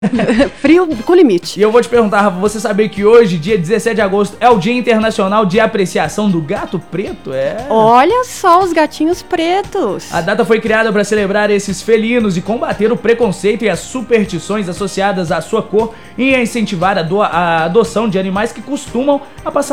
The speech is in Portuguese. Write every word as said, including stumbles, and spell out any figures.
Frio com limite. E eu vou te perguntar, Rafa, você sabia que hoje, dia dezessete de agosto, é o Dia Internacional de Apreciação do Gato Preto? É. Olha só os gatinhos pretos. A data foi criada para celebrar esses felinos e combater o preconceito e as superstições associadas à sua cor e incentivar a, do- a adoção de animais que costumam a passar